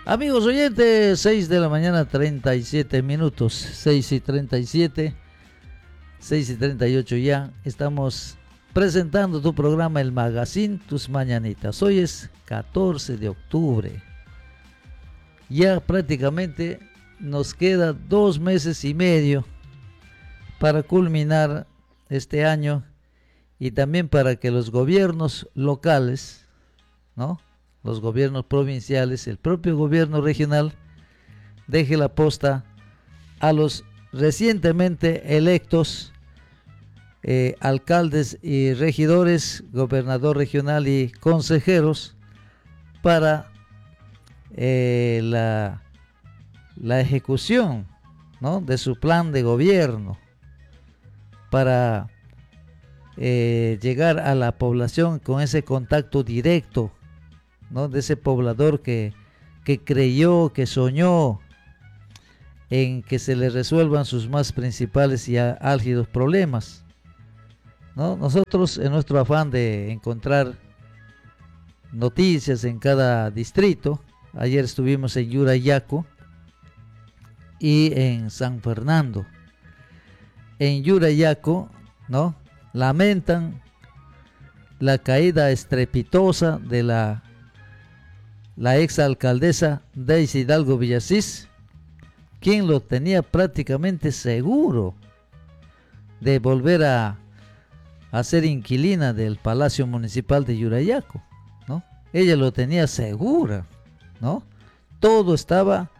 Amigos oyentes, 6 de la mañana, 37 minutos, 6:37, 6:38 ya. Estamos presentando tu programa El Magazine, tus mañanitas. Hoy es 14 de octubre. Ya prácticamente nos queda 2 meses y medio para culminar este año y también para que los gobiernos locales, ¿no?, los gobiernos provinciales, el propio gobierno regional, deje la posta a los recientemente electos alcaldes y regidores, gobernador regional y consejeros para la ejecución, ¿no?, de su plan de gobierno, para llegar a la población con ese contacto directo, ¿no?, de ese poblador que creyó, que soñó en que se le resuelvan sus más principales y álgidos problemas, ¿no? Nosotros, en nuestro afán de encontrar noticias en cada distrito, ayer estuvimos en Yurayaco y en San Fernando. En Yurayaco, ¿no?, lamentan la caída estrepitosa de la exalcaldesa Daisy Hidalgo Villasís, quien lo tenía prácticamente seguro de volver a ser inquilina del Palacio Municipal de Yurayaco, ¿no? Ella lo tenía segura, ¿no? Todo estaba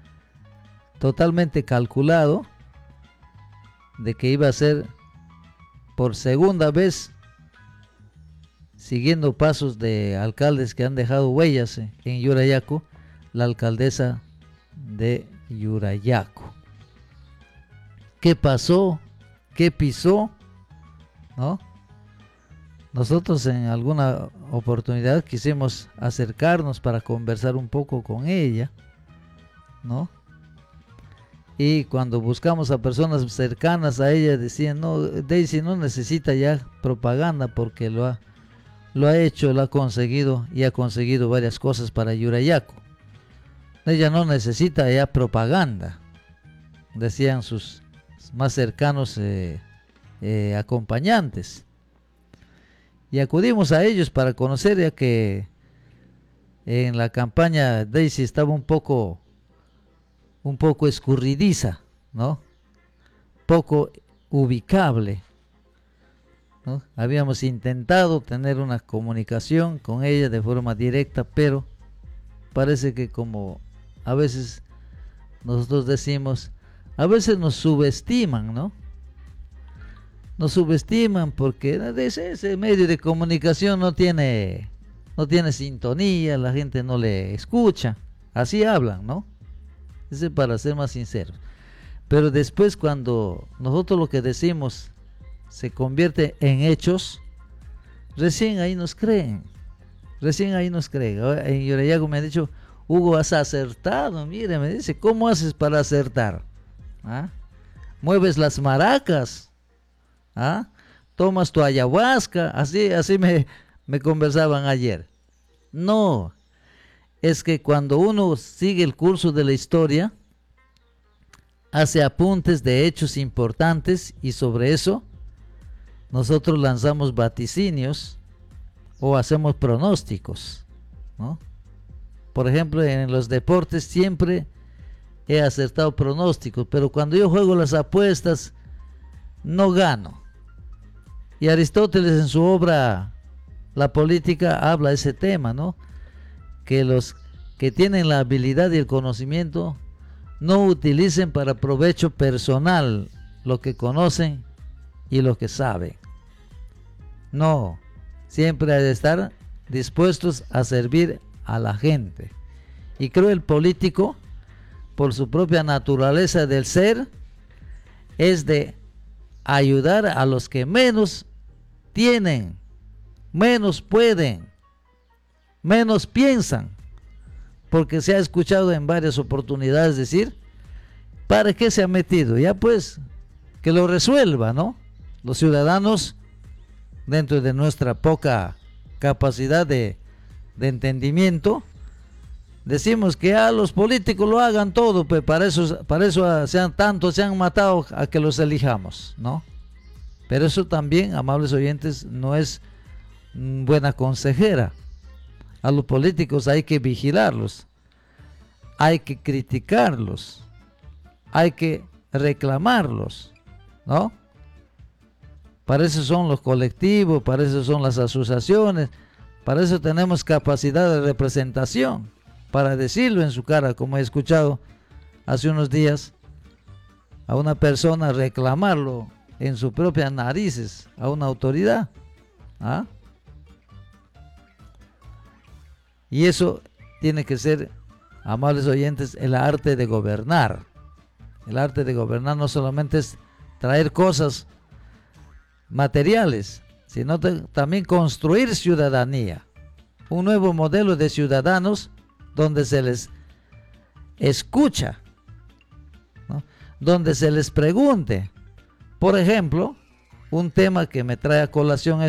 totalmente calculado de que iba a ser por segunda vez, siguiendo pasos de alcaldes que han dejado huellas en Yurayaco, la alcaldesa de Yurayaco. ¿Qué pasó? ¿Qué pisó? ¿No? Nosotros en alguna oportunidad quisimos acercarnos para conversar un poco con ella, ¿no? Y cuando buscamos a personas cercanas a ella decían, no, Daisy no necesita ya propaganda porque lo ha hecho, lo ha conseguido y ha conseguido varias cosas para Yurayaco. Ella no necesita ya propaganda, decían sus más cercanos acompañantes. Y acudimos a ellos para conocer, ya que en la campaña Daisy estaba un poco escurridiza, ¿no?, poco ubicable, ¿no? Habíamos intentado tener una comunicación con ella de forma directa, pero parece que, como a veces nosotros decimos, a veces nos subestiman, ¿no? Nos subestiman porque ese medio de comunicación no tiene sintonía, la gente no le escucha, así hablan, ¿no? Ese, para ser más sinceros. Pero después, cuando nosotros lo que decimos se convierte en hechos, recién ahí nos creen. En Yurayaco me han dicho, Hugo, has acertado. Mire, me dice, ¿cómo haces para acertar? ¿Ah? ¿Mueves las maracas? ¿Ah? ¿Tomas tu ayahuasca? Así me conversaban ayer. No, es que cuando uno sigue el curso de la historia, hace apuntes de hechos importantes y sobre eso nosotros lanzamos vaticinios o hacemos pronósticos, ¿no? Por ejemplo, en los deportes siempre he acertado pronósticos, pero cuando yo juego las apuestas no gano. Y Aristóteles, en su obra La Política, habla de ese tema, ¿no?, que los que tienen la habilidad y el conocimiento no utilicen para provecho personal lo que conocen y lo que saben. No, siempre hay de estar dispuestos a servir a la gente. Y creo el político, por su propia naturaleza del ser, es de ayudar a los que menos tienen, menos pueden, menos piensan, porque se ha escuchado en varias oportunidades decir, ¿para qué se ha metido? Ya pues, que lo resuelva, ¿no? Los ciudadanos, dentro de nuestra poca capacidad de entendimiento, Decimos que los políticos lo hagan todo, pues para eso se han matado a que los elijamos, ¿no? Pero eso también, amables oyentes, no es buena consejera. A los políticos hay que vigilarlos, hay que criticarlos, hay que reclamarlos, ¿no? Para eso son los colectivos, para eso son las asociaciones, para eso tenemos capacidad de representación, para decirlo en su cara, como he escuchado hace unos días a una persona reclamarlo en sus propias narices a una autoridad. ¿Ah? Y eso tiene que ser, amables oyentes, el arte de gobernar. El arte de gobernar no solamente es traer cosas materiales, sino también construir ciudadanía. Un nuevo modelo de ciudadanos donde se les escucha, ¿no? Donde se les pregunte. Por ejemplo, un tema que me trae a colación